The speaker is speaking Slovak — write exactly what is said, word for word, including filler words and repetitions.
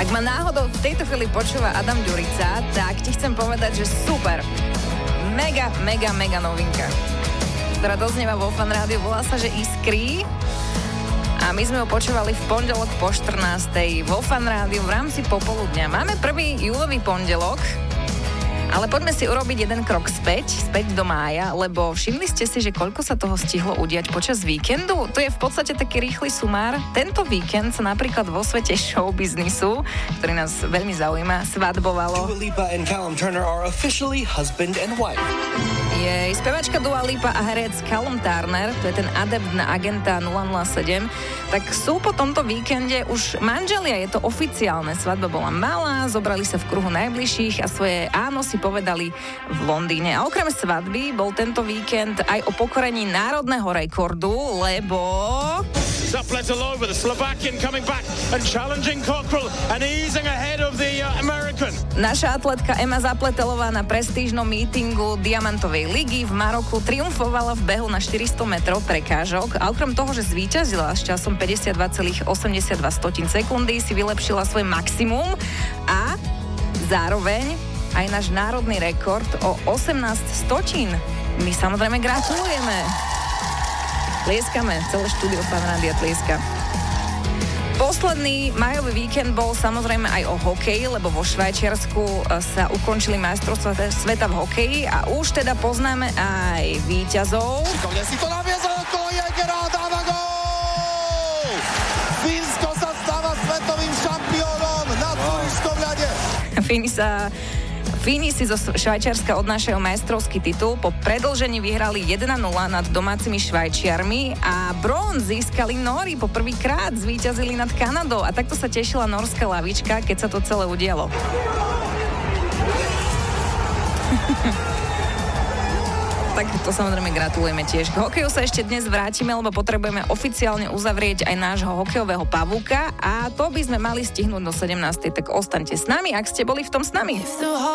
Ak ma náhodou v tejto chvíli počúva Adam Ďurica, tak ti chcem povedať, že super. Mega, mega, mega novinka, ktorá doznieva vo Fan Rádiu, volá sa, že Iskry. A my sme ho počúvali v pondelok po štrnástej vo Fan Rádiu v rámci popoludňa. Máme prvý júlový pondelok, ale poďme si urobiť jeden krok späť, späť do mája, lebo všimli ste si, že koľko sa toho stihlo udiať počas víkendu? To je v podstate taký rýchly sumár. Tento víkend sa napríklad vo svete showbiznisu, ktorý nás veľmi zaujíma, svadbovalo. Dua Lipa and Callum Turner are officially husband and wife. Je spevačka Dua Lipa a herec Callum Turner, to je ten adept na agenta nula nula sedem, tak sú po tomto víkende už manželia, je to oficiálne. Svadba bola malá, zobrali sa v kruhu najbližších a svoje áno si povedali v Londýne. A okrem svadby bol tento víkend aj o pokorení národného rekordu, lebo... Zapletal over, the Slovakian coming back and challenging Cockrell and easing ahead of the uh, American. Naša atletka Ema Zapletelová na prestížnom mítingu Diamantovej ligy v Maroku triumfovala v behu na štyristo metrov prekážok a okrem toho, že zvíťazila s časom päťdesiatdva celá osemdesiatdva sekundy, si vylepšila svoj maximum a zároveň aj náš národný rekord o osemnásť stotín. My samozrejme gratulujeme. Tlieskame, celé štúdio Fan Rádia tlieska. Posledný majový víkend bol samozrejme aj o hokeji, lebo vo Švajčiarsku sa ukončili majstrovstvá sveta v hokeji a už teda poznáme aj víťazov. Šikovne si to naviezol okolo Jägera a dáva gól! Fínsko sa stáva svetovým šampiónom na turistom ľade. Fíni sa... Fíni si zo Švajčiarska odnášajú majstrovský titul. Po predĺžení vyhrali jeden nula nad domácimi Švajčiarmi a bronz získali Nóri. Po prvýkrát zvíťazili nad Kanadou a takto sa tešila norská lavička, keď sa to celé udialo. Tak to samozrejme gratulujeme tiež. K hokeju sa ešte dnes vrátime, lebo potrebujeme oficiálne uzavrieť aj nášho hokejového pavúka a to by sme mali stihnúť do sedemnástej. Tak ostaňte s nami, ak ste boli v tom s nami.